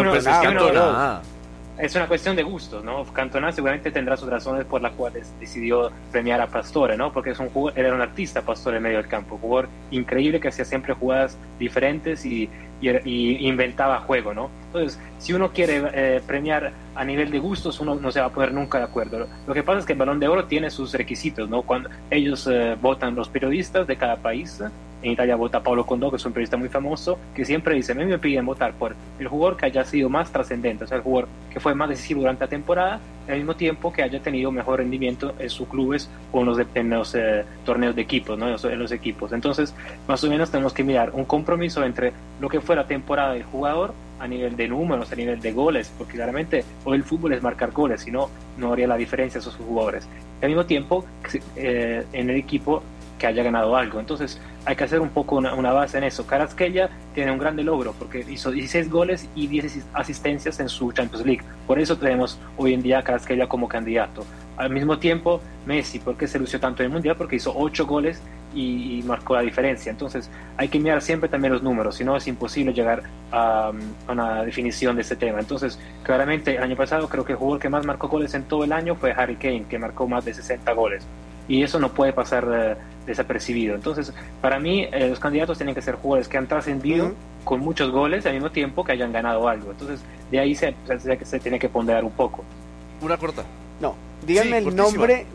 es una cuestión de gustos, ¿no? Cantona seguramente tendrá sus razones por las cuales decidió premiar a Pastore, ¿no? Porque era un artista, Pastore, en medio del campo, un jugador increíble que hacía siempre jugadas diferentes y inventaba juego, ¿no? Entonces, si uno quiere premiar a nivel de gustos, uno no se va a poner nunca de acuerdo. Lo que pasa es que el Balón de Oro tiene sus requisitos, ¿no? Cuando ellos votan, los periodistas de cada país. En Italia vota Paolo Condò, que es un periodista muy famoso, que siempre dice: a mí me piden votar por el jugador que haya sido más trascendente, o sea, el jugador que fue más decisivo durante la temporada, al mismo tiempo que haya tenido mejor rendimiento en sus clubes o en los torneos de equipos, ¿no? En los equipos. Entonces, más o menos tenemos que mirar un compromiso entre lo que fue la temporada del jugador a nivel de números, a nivel de goles, porque claramente hoy el fútbol es marcar goles, si no, no haría la diferencia a esos jugadores. Y al mismo tiempo, en el equipo que haya ganado algo. Entonces hay que hacer un poco una base en eso. Kvaratskhelia tiene un grande logro porque hizo 16 goles y 10 asistencias en su Champions League. Por eso tenemos hoy en día a Kvaratskhelia como candidato. Al mismo tiempo, Messi, ¿por qué se lució tanto en el Mundial? Porque hizo 8 goles y marcó la diferencia. Entonces hay que mirar siempre también los números, si no es imposible llegar a una definición de ese tema. Entonces, claramente el año pasado creo que el jugador que más marcó goles en todo el año fue Harry Kane, que marcó más de 60 goles. Y eso no puede pasar desapercibido. Entonces, para mí, los candidatos tienen que ser jugadores que han trascendido con muchos goles al mismo tiempo que hayan ganado algo. Entonces, de ahí se tiene que ponderar un poco. Una corta. No, díganme el nombre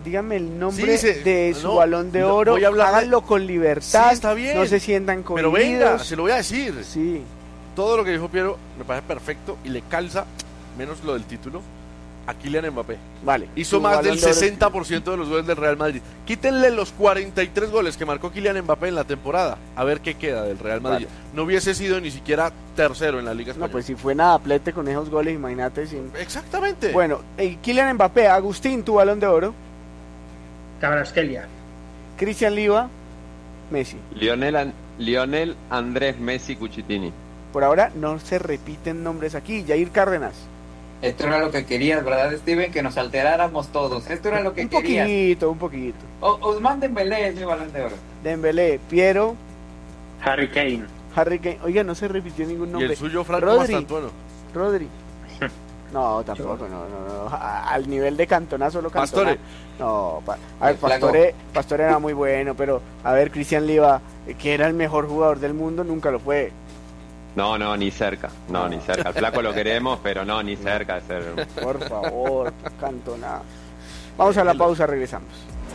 de su Balón de Oro. Voy a hablar háganlo con libertad. Sí, está bien. No se sientan cohibidos. Pero venga, se lo voy a decir. Sí. Todo lo que dijo Piero me parece perfecto y le calza, menos lo del título, a Kylian Mbappé. Vale. Hizo más del 60% de los goles del Real Madrid. Quítenle los 43 goles que marcó Kylian Mbappé en la temporada. A ver qué queda del Real Madrid. Vale. No hubiese sido ni siquiera tercero en la Liga Española. No, pues si fue nadaplete con esos goles, imagínate. Exactamente. Bueno, Kylian Mbappé, Agustín, tu Balón de Oro. Kvaratskhelia. Cristian Liva, Messi. Lionel Andrés Messi Cucitini. Por ahora no se repiten nombres aquí. Jair Cárdenas. Esto era lo que querías, ¿verdad, Steven? Que nos alteráramos todos. Esto era lo que querías. Un poquito. Ousmane Dembélé es mi Balón de Oro. Dembélé, Piero. Harry Kane. Oiga, no se repitió ningún nombre. Y el suyo, Franco Mastantuono. Rodri. No, tampoco, no. Al nivel de Cantona, solo Cantona. Pastore. No, a ver, Pastore era muy bueno, pero a ver, Cristian Liva, que era el mejor jugador del mundo, nunca lo fue. No, ni cerca. Ni cerca. Al Flaco lo queremos, pero no, ni cerca de ser. Por favor, Cantona. Vamos a la pausa, regresamos.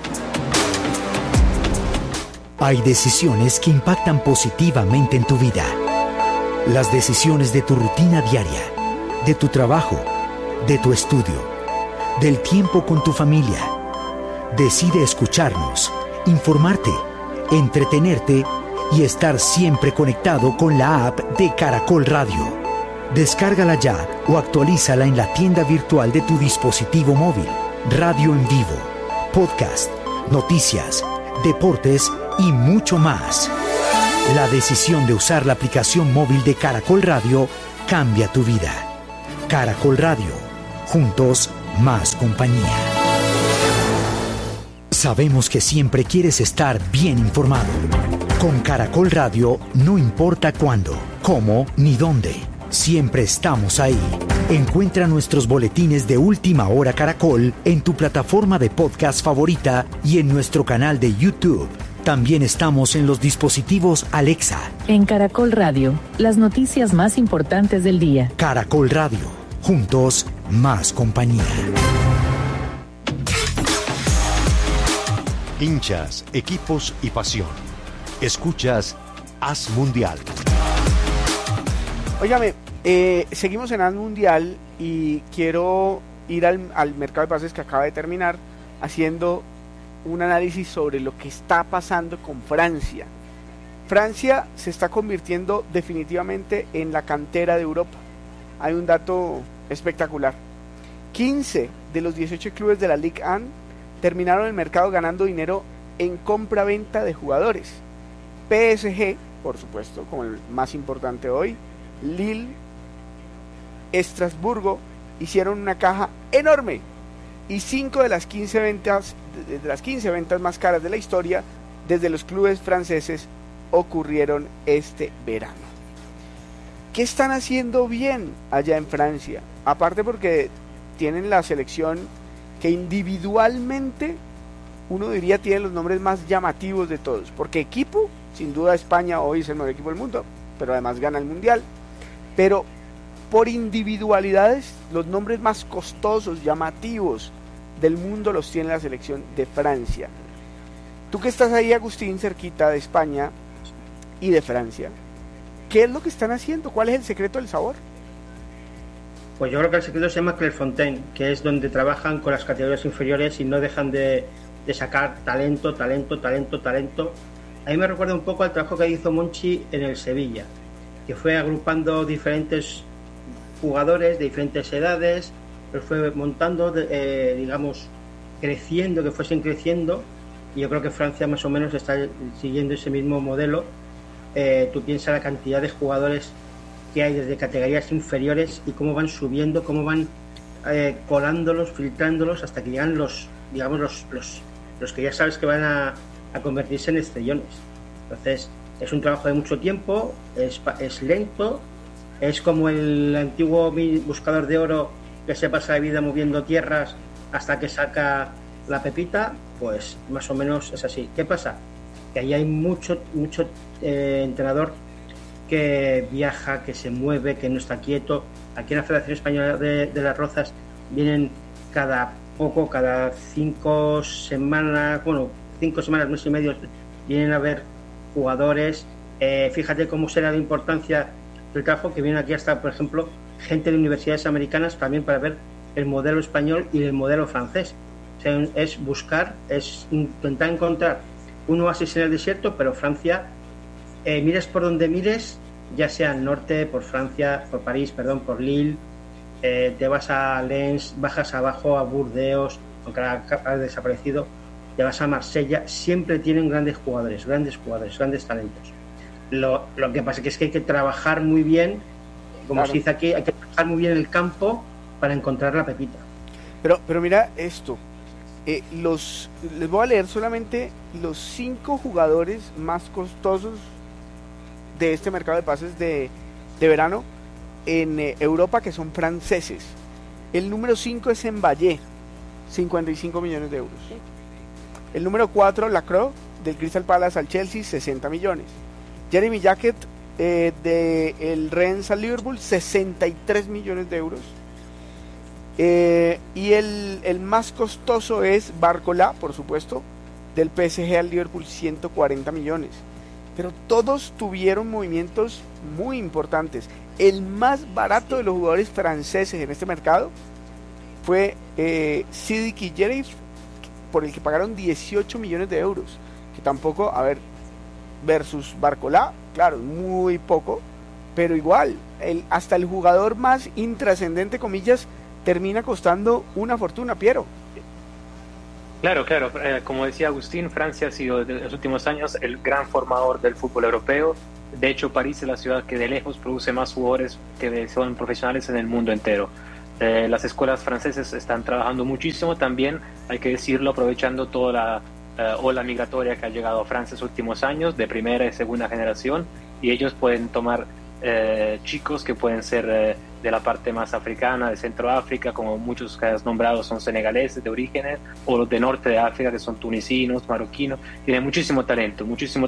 Hay decisiones que impactan positivamente en tu vida. Las decisiones de tu rutina diaria, de tu trabajo, de tu estudio, del tiempo con tu familia. Decide escucharnos, informarte, entretenerte y estar siempre conectado con la app de Caracol Radio. Descárgala ya o actualízala en la tienda virtual de tu dispositivo móvil. radio en vivo, podcast, noticias, deportes y mucho más. La decisión de usar la aplicación móvil de Caracol Radio cambia tu vida. Caracol Radio, juntos más compañía. Sabemos que siempre quieres estar bien informado. Con Caracol Radio no importa cuándo, cómo ni dónde. Siempre estamos ahí. Encuentra nuestros boletines de Última Hora Caracol en tu plataforma de podcast favorita y en nuestro canal de YouTube. También estamos en los dispositivos Alexa. En Caracol Radio, las noticias más importantes del día. Caracol Radio, juntos más compañía. Hinchas, equipos y pasión. Escuchas Haz Mundial. Óigame, seguimos en Haz Mundial y quiero ir al mercado de pases que acaba de terminar haciendo un análisis sobre lo que está pasando con Francia. Francia se está convirtiendo definitivamente en la cantera de Europa. Hay un dato espectacular. 15 de los 18 clubes de la Ligue 1 terminaron el mercado ganando dinero en compra-venta de jugadores. PSG, por supuesto, como el más importante hoy, Lille, Estrasburgo, hicieron una caja enorme y 5 de las 15 ventas más caras de la historia desde los clubes franceses ocurrieron este verano. ¿Qué están haciendo bien allá en Francia? Aparte porque tienen la selección que individualmente uno diría tiene los nombres más llamativos de todos, porque equipo, sin duda España hoy es el mejor equipo del mundo, pero además gana el mundial, pero por individualidades los nombres más costosos, llamativos del mundo los tiene la selección de Francia. Tú que estás ahí, Agustín, cerquita de España y de Francia, ¿qué es lo que están haciendo? ¿Cuál es el secreto del sabor? Pues yo creo que el secreto se llama Clairefontaine, que es donde trabajan con las categorías inferiores y no dejan de sacar talento. A mí me recuerda un poco al trabajo que hizo Monchi en el Sevilla, que fue agrupando diferentes jugadores de diferentes edades, los fue montando, digamos, creciendo, que fuesen creciendo, y yo creo que Francia más o menos está siguiendo ese mismo modelo. Tú piensas la cantidad de jugadores que hay desde categorías inferiores y cómo van subiendo, cómo van colándolos, filtrándolos hasta que llegan los que ya sabes que van a convertirse en estrellones. Entonces es un trabajo de mucho tiempo, es lento, es como el antiguo buscador de oro que se pasa la vida moviendo tierras hasta que saca la pepita. Pues más o menos es así. ¿Qué pasa? Que ahí hay mucho entrenador que viaja, que se mueve, que no está quieto. Aquí en la Federación Española de las Rozas vienen cada 5 semanas, 5 semanas, mes y medio, vienen a ver jugadores. Fíjate cómo será la importancia del trabajo, que viene aquí hasta, por ejemplo, gente de universidades americanas también para ver el modelo español y el modelo francés. O sea, es buscar, es intentar encontrar un oasis en el desierto, pero Francia, mires por donde mires, ya sea al norte, por Francia, por París, por Lille, te vas a Lens, bajas abajo a Burdeos, aunque ha desaparecido, te vas a Marsella, siempre tienen grandes jugadores, grandes talentos. Lo que pasa es que hay que trabajar muy bien, como se dice aquí, hay que trabajar muy bien el campo para encontrar la pepita. Pero mira esto, les voy a leer solamente los 5 jugadores más costosos de este mercado de pases de verano en Europa, que son franceses. El número 5 es Mbappé, 55 millones de euros. El número 4, Lacroix, del Crystal Palace al Chelsea, 60 millones. Jeremy Jacquet, del Rennes al Liverpool, 63 millones de euros. Y el más costoso es Barcola, por supuesto, del PSG al Liverpool, 140 millones. Pero todos tuvieron movimientos muy importantes. El más barato de los jugadores franceses en este mercado fue Sidiki Yerif, por el que pagaron 18 millones de euros. Que tampoco, versus Barcola, claro, muy poco, pero igual, hasta el jugador más intrascendente, comillas, termina costando una fortuna, Piero. Claro, como decía Agustín, Francia ha sido en los últimos años el gran formador del fútbol europeo. De hecho, París es la ciudad que de lejos produce más jugadores que son profesionales en el mundo entero. Las escuelas francesas están trabajando muchísimo también, hay que decirlo, aprovechando toda la ola migratoria que ha llegado a Francia en los últimos años, de primera y segunda generación, y ellos pueden tomar chicos que pueden ser de la parte más africana, de Centroáfrica, como muchos que has nombrado son senegaleses de orígenes, o los de norte de África, que son tunisinos, marroquinos. Tienen muchísimo talento,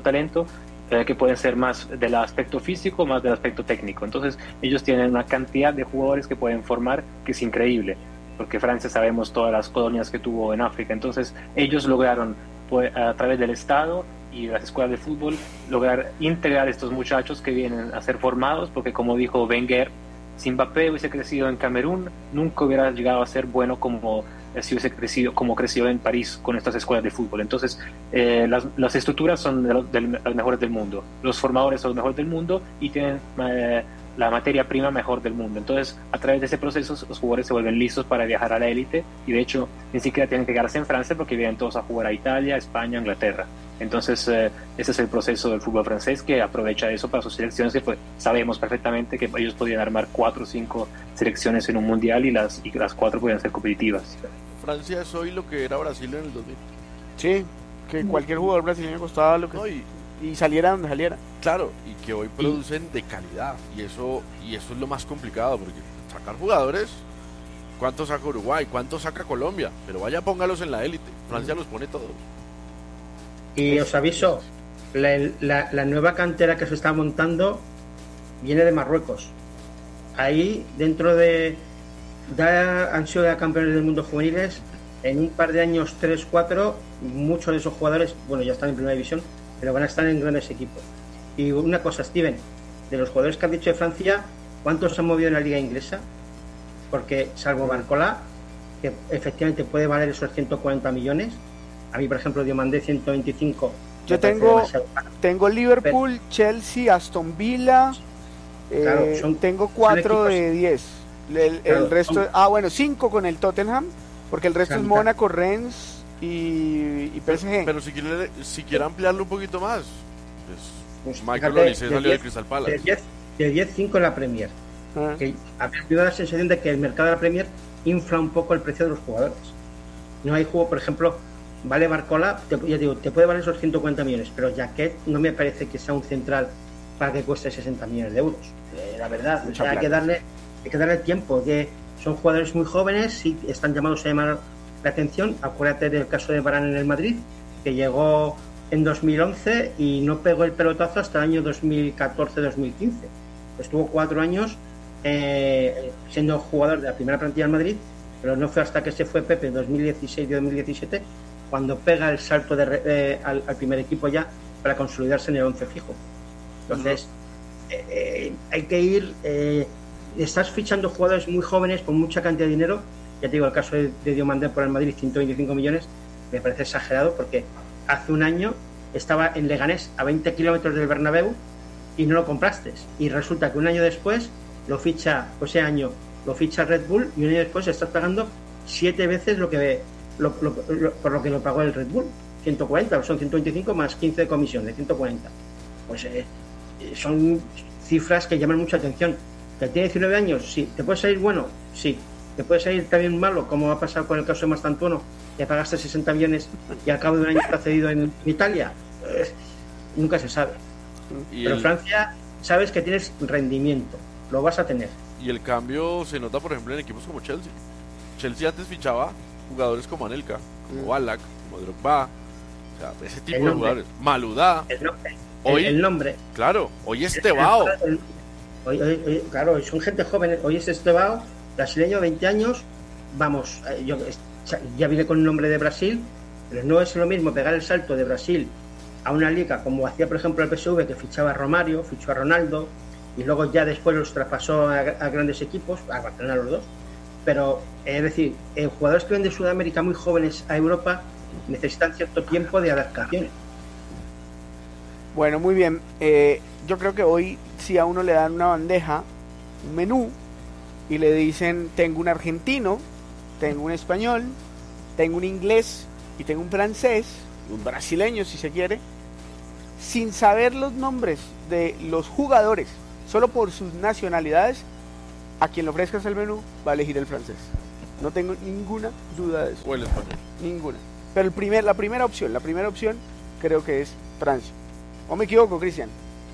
que pueden ser más del aspecto físico, más del aspecto técnico. Entonces ellos tienen una cantidad de jugadores que pueden formar que es increíble, porque Francia sabemos todas las colonias que tuvo en África. Entonces ellos lograron, a través del Estado y las escuelas de fútbol, lograr integrar estos muchachos que vienen a ser formados, porque como dijo Wenger, si Mbappé hubiese crecido en Camerún, nunca hubiera llegado a ser bueno como si hubiese crecido, como creció en París con estas escuelas de fútbol. Entonces, las estructuras son de las mejores del mundo, los formadores son los mejores del mundo y tienen la materia prima mejor del mundo. Entonces, a través de ese proceso, los jugadores se vuelven listos para viajar a la élite, y de hecho, ni siquiera tienen que quedarse en Francia porque vienen todos a jugar a Italia, España, Inglaterra. Entonces, ese es el proceso del fútbol francés, que aprovecha eso para sus selecciones, que pues, sabemos perfectamente que ellos podían armar 4 o 5 selecciones en un mundial y las 4 podían ser competitivas. Francia es hoy lo que era Brasil en el 2000. Sí, que cualquier jugador brasileño costaba lo que... No, y saliera donde saliera. Claro, y que hoy producen de calidad, y eso es lo más complicado, porque sacar jugadores, ¿cuánto saca Uruguay? ¿Cuánto saca Colombia? Pero vaya, póngalos en la élite. Francia los pone todos. Y os aviso, la nueva cantera que se está montando viene de Marruecos. Ahí, dentro de... Ya han sido ya campeones del mundo juveniles. En un par de años, 3, 4, muchos de esos jugadores, bueno, ya están en primera división, pero van a estar en grandes equipos. Y una cosa, Steven, de los jugadores que has dicho de Francia, ¿cuántos se han movido en la liga inglesa? Porque, salvo Barcola, que efectivamente puede valer esos 140 millones, a mí, por ejemplo, Diomandé 125. Yo tengo Liverpool, Chelsea, Aston Villa, claro, tengo 4 de 10. El resto, bueno, 5 con el Tottenham, porque el resto es Mónaco, Rennes y PSG. Pero si quiere ampliarlo un poquito más, pues Michael Olise salió del Crystal Palace. De 10, 5 en la Premier. Que a mí me da la sensación de que el mercado de la Premier infla un poco el precio de los jugadores. No hay juego, por ejemplo, vale Barcola, ya digo, te puede valer esos 140 millones, pero Jaquet no me parece que sea un central para que cueste 60 millones de euros. La verdad, hay que darle tiempo, que son jugadores muy jóvenes y están llamados a llamar la atención. Acuérdate del caso de Varane en el Madrid, que llegó en 2011 y no pegó el pelotazo hasta el año 2014-2015. Estuvo 4 años siendo jugador de la primera plantilla del Madrid, pero no fue hasta que se fue Pepe en 2016 y 2017 cuando pega el salto al primer equipo ya para consolidarse en el 11 fijo. Entonces, hay que ir... estás fichando jugadores muy jóvenes con mucha cantidad de dinero. Ya te digo, el caso de Diomandé por el Madrid, 125 millones, me parece exagerado, porque hace un año estaba en Leganés, a 20 kilómetros del Bernabéu, y no lo compraste. Y resulta que un año después lo ficha, o ese año lo ficha Red Bull, y un año después estás pagando 7 veces por lo que lo pagó el Red Bull. 140, son 125 más 15 de comisión, de 140. Pues son cifras que llaman mucha atención. ¿Que tiene 19 años? Sí. ¿Te puede salir bueno? Sí. ¿Te puede salir también malo, como ha pasado con el caso de Mastantuono, que pagaste 60 millones y al cabo de un año está cedido en Italia? Nunca se sabe. Pero Francia, sabes que tienes rendimiento, lo vas a tener. Y el cambio se nota, por ejemplo, en equipos como Chelsea. Chelsea antes fichaba jugadores como Anelka, como Ballack, como Drogba, o sea, ese tipo de jugadores. Maludá. El nombre. Claro, hoy es Tebao. Hoy, claro, son gente joven. Hoy es Tebao, brasileño, 20 años. Vamos, yo ya vive con el nombre de Brasil, pero no es lo mismo pegar el salto de Brasil a una liga como hacía, por ejemplo, el PSV, que fichaba a Romario, fichó a Ronaldo, y luego ya después los traspasó a grandes equipos, a Barcelona los dos. Pero, es decir, jugadores que vienen de Sudamérica muy jóvenes a Europa necesitan cierto tiempo de adaptación. Bueno, muy bien. Yo creo que hoy, si a uno le dan una bandeja, un menú, y le dicen, tengo un argentino, tengo un español, tengo un inglés y tengo un francés, un brasileño si se quiere, sin saber los nombres de los jugadores, solo por sus nacionalidades, a quien le ofrezcas el menú va a elegir el francés. No tengo ninguna duda de eso. O el español. Ninguna. Pero la primera opción creo que es Francia. ¿O me equivoco, Cristian?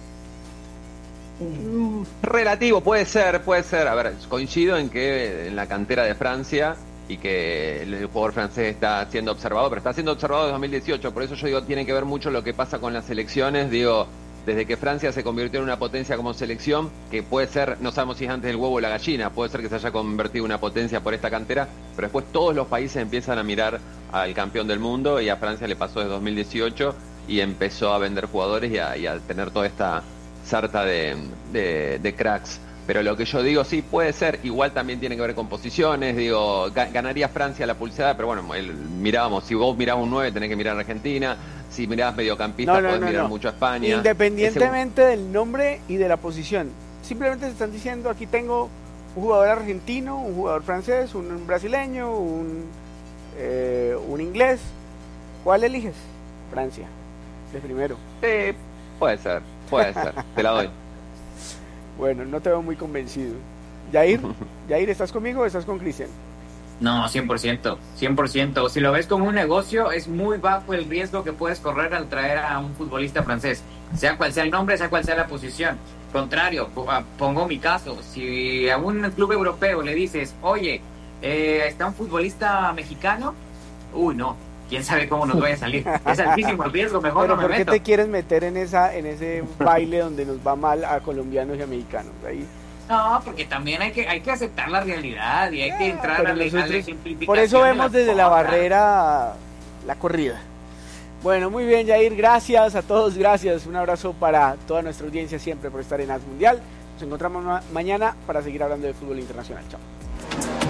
Relativo, puede ser. A ver, coincido en que en la cantera de Francia y que el jugador francés está siendo observado, pero está siendo observado desde 2018, por eso yo digo, tiene que ver mucho lo que pasa con las selecciones, digo, desde que Francia se convirtió en una potencia como selección, que puede ser, no sabemos si es antes del huevo o la gallina, puede ser que se haya convertido en una potencia por esta cantera, pero después todos los países empiezan a mirar al campeón del mundo, y a Francia le pasó desde 2018 y empezó a vender jugadores y a tener toda esta sarta de cracks. Pero lo que yo digo, sí, puede ser, igual también tiene que ver con posiciones, digo, ganaría Francia la pulsada, pero bueno, mirábamos, si vos mirás un 9 tenés que mirar a Argentina, si mirás mediocampista podés mirar mucho a España. Independientemente del nombre y de la posición, simplemente se están diciendo, aquí tengo un jugador argentino, un jugador francés, un brasileño, un inglés, ¿cuál eliges? Francia, de primero. Sí, puede ser, te la doy. Bueno, no te veo muy convencido. Yair, ¿estás conmigo o estás con Cristian? No, 100%. Si lo ves como un negocio, es muy bajo el riesgo que puedes correr al traer a un futbolista francés, sea cual sea el nombre, sea cual sea la posición. Contrario, pongo mi caso, si a un club europeo le dices, oye, está un futbolista mexicano, no, quién sabe cómo nos vaya a salir. Es altísimo el riesgo, mejor no me meto. ¿Por qué te quieres meter en ese baile donde nos va mal a colombianos y a mexicanos? Ahí. No, porque también hay que aceptar la realidad y hay que entrar a la simplificación. Por eso vemos desde la barrera la corrida. Bueno, muy bien, Yair, gracias a todos, gracias. Un abrazo para toda nuestra audiencia siempre por estar en As Mundial. Nos encontramos mañana para seguir hablando de fútbol internacional. Chao.